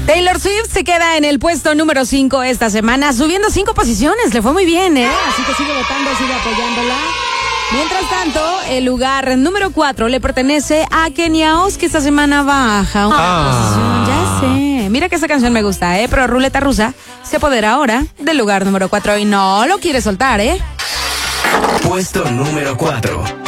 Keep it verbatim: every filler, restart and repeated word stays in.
Taylor Swift se queda en el puesto número cinco esta semana, subiendo cinco posiciones. Le fue muy bien, ¿eh? Así que sigue votando, sigue apoyándola. Mientras tanto, el lugar número cuatro le pertenece a Kenia Oz, que esta semana baja una Ah. posición. Ya sé. Mira que esa canción me gusta, ¿eh? Pero Ruleta Rusa se apodera ahora del lugar número cuatro y no lo quiere soltar, ¿eh? Puesto número cuatro.